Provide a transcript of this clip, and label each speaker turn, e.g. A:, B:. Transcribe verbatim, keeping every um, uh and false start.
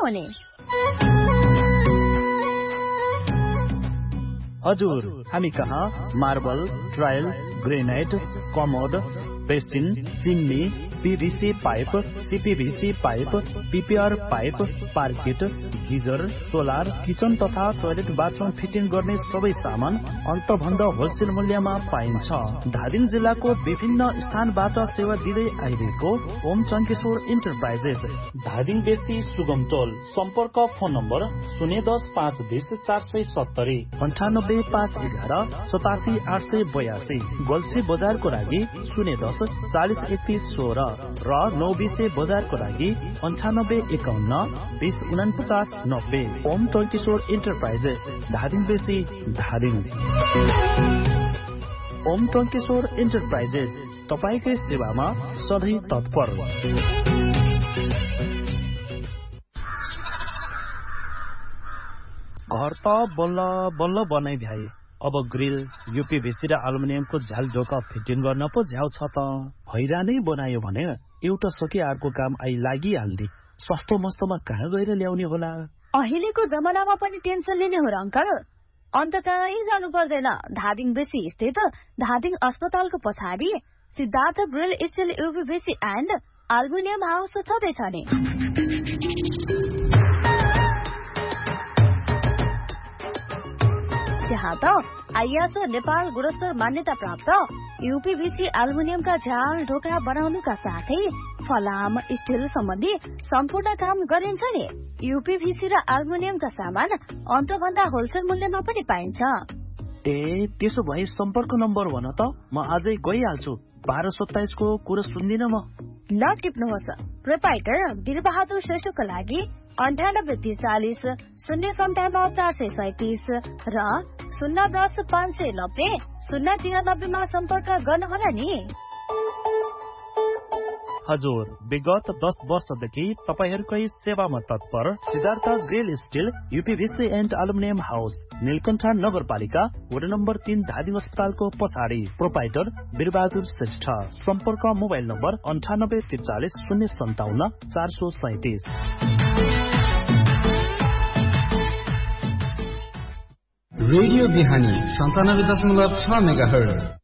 A: हुने?
B: हजुर, हामी कहाँ marble, tile, granite, commode, basin, chimney, PVC pipe, CPVC pipe, PPR pipe, parked, geyser, solar, kitchen तथा toilet bathroom fitting गर्ने सबै सामान अन्तभन्दा होलसेल मूल्यमा पाइन्छ। धादिङ जिल्लाको विभिन्न स्थानबाट सेवा दिँदै आइरहेको ओम चङ्केश्वर इन्टरप्राइजेस, धादिङ बेसी सुगम टोल। सम्पर्क फोन नम्बर शून्य दस पाँच बिस चार सय सत्तरी अन्ठानब्बे पाँच एघार सतासी आठ सय बयासी। गल्छी बजारको लागि शून्य दस चालिस एकतिस सोह्र र नौ बिसे बजारको लागि अन्ठानब्बे एकाउन्न बिस उनपचास नब्बे। ओम चङ्केश्वर इन्टरप्राइजेस, धादिङ बेसी, धादिङ। ओम चङ्केश्वर इन्टरप्राइजेस तपाईकै सेवामा सधैँ तत्पर। घर त बल्ल बल्ल बनाइ भ्याए, अब ग्रिल, यूपीभीसी र एल्युमिनियमको झ्याल ढोका फिटिङ गर्न पो झ्याउ छ त। भैरा नै बनायो भने एउटा सके अर्को काम आई लागिहाल्ने। सस्तो मस्तोमा कहाँ गएर ल्याउने होला?
A: अहिलेको जमानामा पनि टेन्सन लिने हो र अंकल? अन्त कहीँ जानु पर्दैन। धादिङ बेसी स्थित धादिङ अस्पतालको पछाडि Siddhartha grill still यूपीभीसी and aluminium house छँदैछ नि। त्यहाँ त आइएसओ नेपाल गुणस्तर मान्यता प्राप्त यूपीभीसी एल्युमिनियमका झ्याल ढोका बनाउनुका साथै फलाम, स्टिल सम्बन्धी सम्पूर्ण काम गरिन्छ नि। यूपीभीसी र एल्युमिनियमका सामान अन्तभन्दा होलसेल मूल्यमा पनि पाइन्छ।
B: ए त्यसो भए सम्पर्क नम्बर भन त, म आजै गइहाल्छु। बाह्र सत्ताइसको कुरो सुन्दिन म।
A: ल टिप्नुहोस्। प्रोपाइटर वीरबहादुर श्रेष्ठको लागि अन्ठानब्बे त्रिचालिस शून्य सन्ताउन्न चार सय सैतिस र शून्य दस पाँच सय नब्बे शून्य तिरानब्बेमा सम्पर्क गर्नुहोला नि।
B: हजुर, विगत दस वर्षदेखि तपाईहरूकै सेवामा तत्पर Siddhartha grill still यूपीभीसी and aluminium house, Neelkanth नगरपालिका, वडा नम्बर तीन, धादिङ अस्पतालको पछाडि। प्रोपाइटर वीरबहादुर श्रेष्ठ। सम्पर्क मोबाइल नम्बर अन्ठानब्बे त्रिचालिस शून्य सन्ताउन्न चार सय सैतिस।
C: रेडियो बिहानी सन्तानब्बे दशमलव छ मेगा हर्ज।